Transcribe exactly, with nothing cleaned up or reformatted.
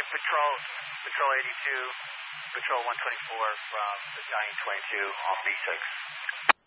Patrol, Patrol eighty-two, Patrol one twenty-four from Battalion twenty-two on B six.